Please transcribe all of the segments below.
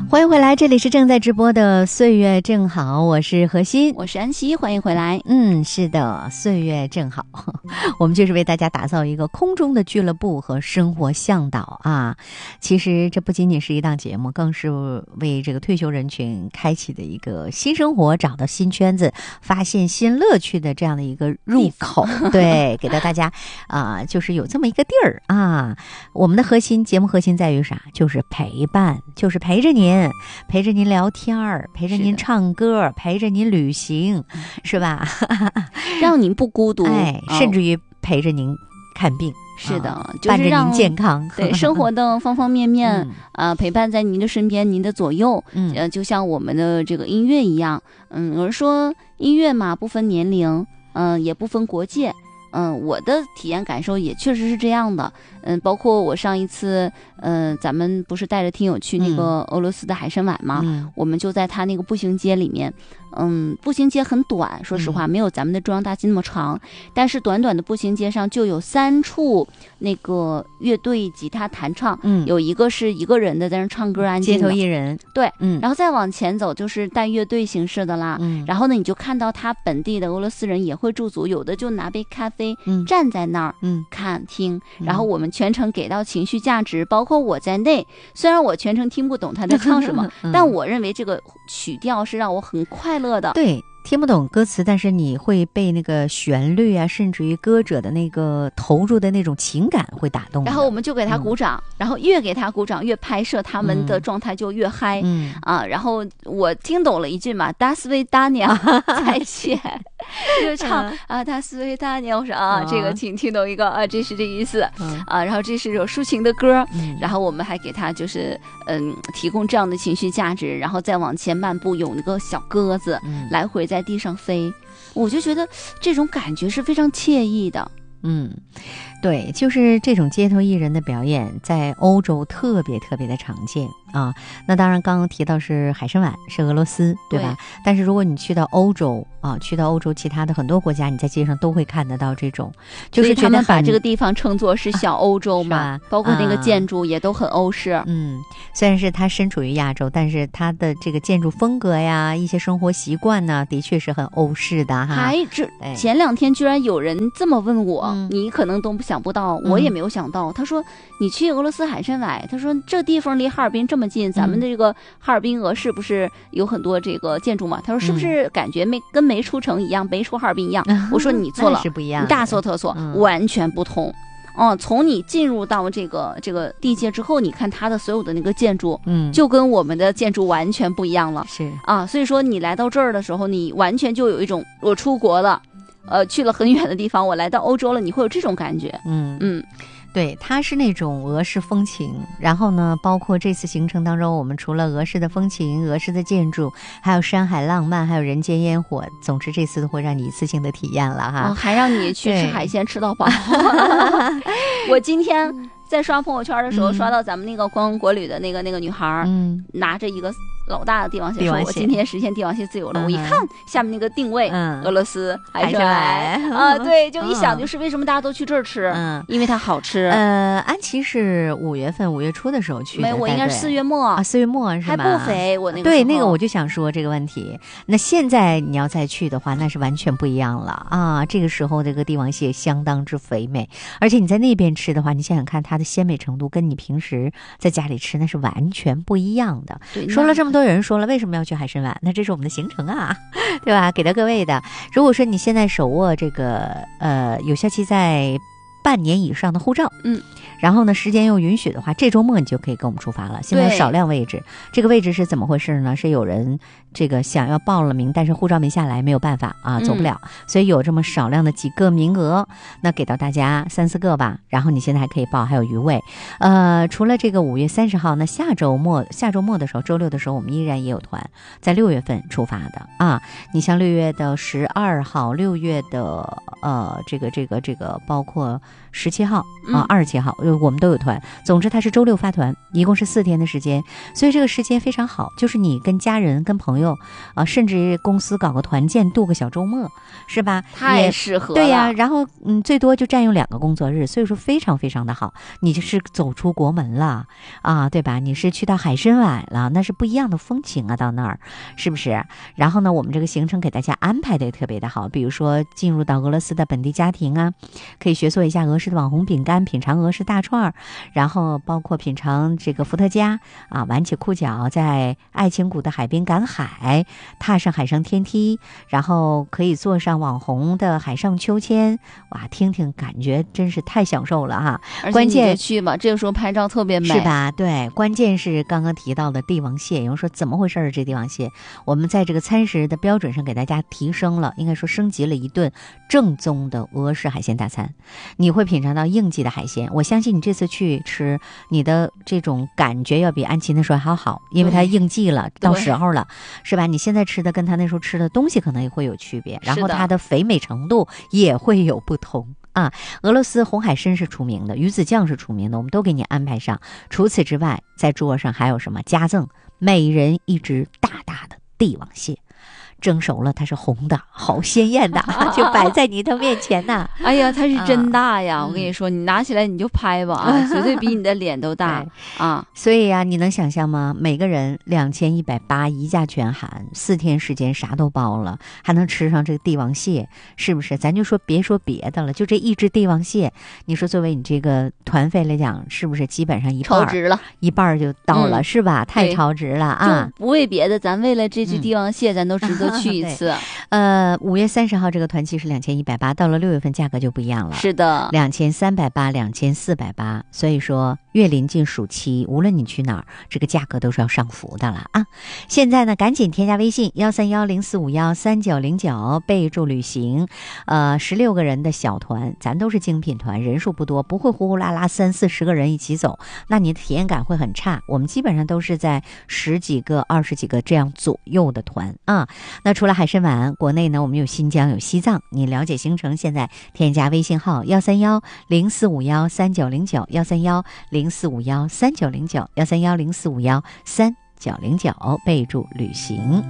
欢迎回来，这里是正在直播的岁月正好，我是何欣， 我是安琪，欢迎回来。 是的，岁月正好，我们就是为大家打造一个空中的俱乐部和生活向导啊。其实这不仅仅是一档节目，更是为这个退休人群开启的一个新生活，找到新圈子，发现新乐趣的这样的一个入口。对，给到大家就是有这么一个地儿啊。我们的节目核心在于啥？就是陪伴，就是陪着您聊天儿，陪着您唱歌，陪着您旅行，是吧？ 让您不孤独， 甚至于陪着您看病。 是的， 伴着您健康， 对生活的方方面面陪伴在您的身边，您的左右。就像我们的这个音乐一样，有人说音乐嘛，不分年龄，也不分国界。我的体验感受也确实是这样的。包括我上一次，咱们不是带着听友去那个俄罗斯的海参崴嘛，我们就在他那个步行街里面，步行街很短，说实话没有咱们的中央大街那么长，但是短短的步行街上就有3处那个乐队吉他弹唱，有一个是一个人的在那唱歌，安静的街头艺人， 对，然后再往前走就是带乐队形式的啦，然后呢你就看到他本地的俄罗斯人也会驻足，有的就拿杯咖啡，站在那儿，看听，然后我们全程给到情绪价值，包括我在内，虽然我全程听不懂他在唱什么，但我认为这个曲调是让我很快乐的。 对，听不懂歌词，但是你会被那个旋律啊，甚至于歌者的那个投入的那种情感会打动。 然后我们就给他鼓掌，然后越给他鼓掌越拍摄，他们的状态就越嗨。然后我听懂了一句嘛，达斯维达尼亚再见，就唱达斯维达尼亚，我说这个听懂一个这是这意思然后这是首抒情的歌，然后我们还给他就是提供这样的情绪价值，然后再往前漫步，有那个小鸽子来回在地上飞，我就觉得这种感觉是非常惬意的。 对，就是这种街头艺人的表演在欧洲特别特别的常见啊。那当然刚刚提到是海参崴，是俄罗斯，对吧？但是如果你去到欧洲其他的很多国家，你在街上都会看得到这种，就是他们把这个地方称作是小欧洲嘛，包括那个建筑也都很欧式。 虽然是它身处于亚洲，但是它的这个建筑风格呀，一些生活习惯呢，的确是很欧式的哈。 前2天居然有人这么问我，你可能都想不到，我也没有想到。他说你去俄罗斯海参崴，他说这地方离哈尔滨这么近，咱们的这个哈尔滨俄市不是有很多这个建筑嘛？他说是不是感觉跟没出城一样，没出哈尔滨一样？我说你错了， 是不一样， 你大错特错，完全不同。从你进入到这个地界之后，你看它的所有的那个建筑，就跟我们的建筑完全不一样了。 是所以说你来到这儿的时候，你完全就有一种我出国了，去了很远的地方，我来到欧洲了，你会有这种感觉。 对，它是那种俄式风情，然后呢，包括这次行程当中，我们除了俄式的风情、俄式的建筑，还有山海浪漫，还有人间烟火，总之这次都会让你一次性的体验了哈。 还让你去吃海鲜吃到饱。我今天在刷朋友圈的时候，刷到咱们那个观光国旅的那个女孩，拿着一个老大的帝王蟹，说我今天实现帝王蟹自由了。我一看下面那个定位，俄罗斯海参崴对，就一想就是为什么大家都去这儿吃，因为它好吃。 安琪是5月初的时候去的， 没，我应该是4月末 4月末是吧？ 还不肥，我那个对，那个我就想说这个问题。那现在你要再去的话，那是完全不一样了啊！这个时候这个帝王蟹相当之肥美，而且你在那边吃的话，你想想看它的鲜美程度，跟你平时在家里吃那是完全不一样的。说了这么多，有人说了为什么要去海参崴？那这是我们的行程啊，对吧？给到各位的。如果说你现在手握这个有效期在半年以上的护照，然后呢时间又允许的话，这周末你就可以跟我们出发了。现在有少量位置，这个位置是怎么回事呢？是有人这个想要报了名，但是护照没下来，没有办法啊，走不了，所以有这么少量的几个名额，那给到大家3、4个吧。然后你现在还可以报，还有余位。除了这个5月30号，那下周末的时候，周六的时候，我们依然也有团在6月份出发的啊。你像6月的12号，6月的这个包括 17号啊，27号，我们都有团。总之它是周6发团，一共是4天的时间，所以这个时间非常好，就是你跟家人、跟朋友啊，甚至公司搞个团建，度个小周末，是吧？ 太适合了。 对呀，然后最多就占用2个工作日，所以说非常非常的好。你就是走出国门了啊，对吧？你是去到海参崴了，那是不一样的风情啊，到那儿是不是？然后呢，我们这个行程给大家安排的也特别的好，比如说进入到俄罗斯的本地家庭啊，可以学做一下俄式的网红饼干，品尝俄式大串，然后包括品尝这个伏特加啊，挽起裤脚在爱情谷的海边赶海，踏上海上天梯，然后可以坐上网红的海上秋千，哇，听听感觉真是太享受了哈！关键你就去吧，这个时候拍照特别美， 是吧？对，关键是刚刚提到的帝王蟹，有人说怎么回事儿？这帝王蟹，我们在这个餐食的标准上给大家提升了，应该说升级了一顿正宗的俄式海鲜大餐。你会品尝到应季的海鲜，我相信你这次去吃，你的这种感觉要比安琪那时候还好，因为它应季了，到时候了，是吧？你现在吃的跟他那时候吃的东西可能也会有区别，然后它的肥美程度也会有不同。啊，俄罗斯红海参是出名的，鱼子酱是出名的，我们都给你安排上。除此之外，在桌上还有什么加赠？每人一只大大的帝王蟹，蒸熟了它是红的，好鲜艳的，就摆在你的面前呐。 哎呀，它是真大呀！我跟你说，你拿起来你就拍吧啊，绝对比你的脸都大啊！ 所以啊，你能想象吗？每个人2180，一价全含，4天时间啥都包了，还能吃上这个帝王蟹，是不是？咱就说别说别的了，就这一只帝王蟹，你说作为你这个团费来讲，是不是基本上超值了， 一半就到了，是吧？太超值了啊！ 就不为别的，咱为了这只帝王蟹，咱都值得去一次。 5月30号这个团期是2180，到了6月份价格就不一样了。 是的 ，2380、2480。所以说，越临近暑期，无论你去哪儿，这个价格都是要上浮的了啊！现在呢，赶紧添加微信13104513909，备注旅行。16个人的小团，咱都是精品团，人数不多，不会呼呼啦啦30-40个人一起走，那你的体验感会很差。我们基本上都是在10几个、20几个这样左右的团啊。那除了海参崴，国内呢我们有新疆有西藏，你了解行程现在添加微信号13104513909，13104513909，13104513909，备注旅行。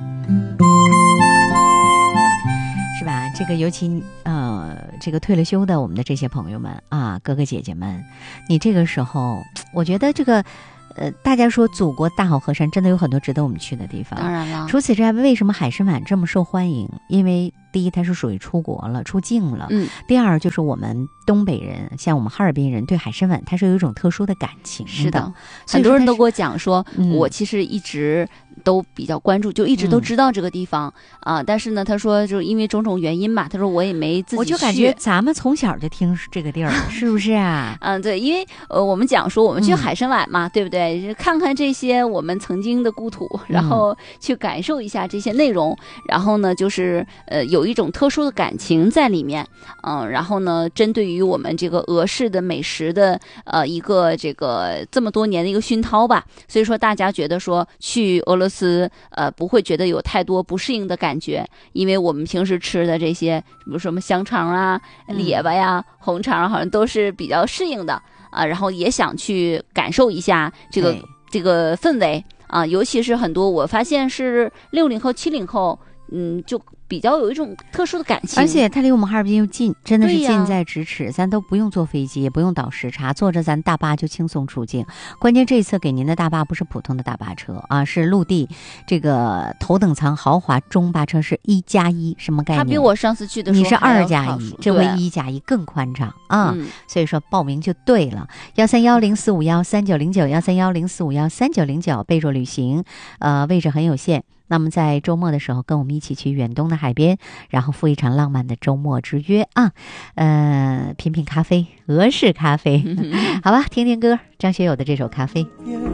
是吧？这个尤其这个退了休的我们的这些朋友们啊，哥哥姐姐们，你这个时候，我觉得这个大家说祖国大好河山，真的有很多值得我们去的地方。 当然了， 除此之外，为什么海参崴这么受欢迎？因为第一，它是属于出国了、出境了。第二，就是我们东北人，像我们哈尔滨人，对海参崴它是有一种特殊的感情的。 是的，很多人都给我讲说，我其实一直都比较关注，就一直都知道这个地方啊。但是呢，他说就是因为种种原因吧，他说我也没自己去。 我就感觉咱们从小就听这个地儿，是不是啊？ 对，因为我们讲说我们去海参崴嘛，对不对？看看这些我们曾经的故土，然后去感受一下这些内容，然后呢，就是有一种特殊的感情在里面，然后呢，针对于我们这个俄式的美食的一个这个这么多年的一个熏陶吧，所以说大家觉得说去俄罗斯不会觉得有太多不适应的感觉，因为我们平时吃的这些，比如什么香肠啊、列巴呀、红肠，好像都是比较适应的啊，然后也想去感受一下这个氛围啊，尤其是很多我发现是60后、70后，就比较有一种特殊的感情， 而且它离我们哈尔滨又近，真的是近在咫尺，咱都不用坐飞机，也不用倒时差，坐着咱大巴就轻松出境。关键这一次给您的大巴不是普通的大巴车啊，是陆地这个头等舱豪华中巴车，是1+1，什么概念？ 它比我上次去的时候你是2+1，这回1+1更宽敞啊，所以说报名就对了。13104513909，13104513909，备注旅行，位置很有限。那么在周末的时候，跟我们一起去远东的海边，然后赴一场浪漫的周末之约啊！品品咖啡，俄式咖啡，好吧，听听歌，张学友的这首《咖啡》。